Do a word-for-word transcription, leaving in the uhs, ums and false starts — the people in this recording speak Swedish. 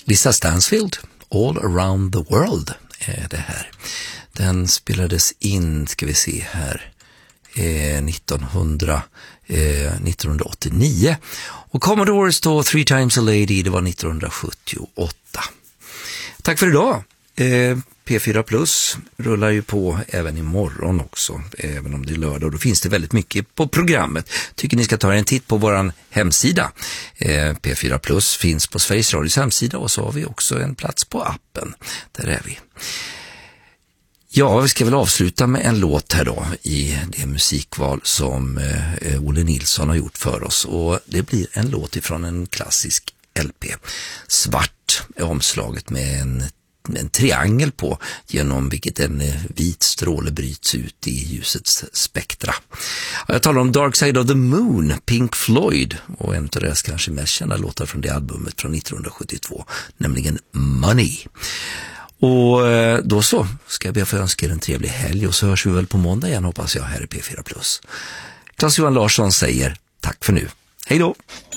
Lisa Stansfield, All Around the World är det här. Den spelades in, ska vi se här, eh, nittonhundra, eh, nittonhundraåttionio. Och Commodores då, Three Times a Lady, det var nittonhundrasjuttioåtta. Tack för idag. Eh, P fyra Plus rullar ju på även imorgon också, även om det är lördag. Och då finns det väldigt mycket på programmet. Tycker ni ska ta en titt på våran hemsida. Eh, P fyra Plus finns på Sveriges Radios hemsida, och så har vi också en plats på appen. Där är vi. Ja, vi ska väl avsluta med en låt här då i det musikval som eh, Olle Nilsson har gjort för oss. Och det blir en låt ifrån en klassisk L P. Svart är omslaget med en en triangel på, genom vilket en vit stråle bryts ut i ljusets spektra. Jag talar om Dark Side of the Moon, Pink Floyd, och en av deras kanske mest kända låtar från det albumet från nittonhundrasjuttiotvå, nämligen Money. Och då så ska jag be att få önska er en trevlig helg, och så hörs vi väl på måndag igen, hoppas jag, här i P fyra Plus. Claes-Johan Larsson säger tack för nu. Hej då!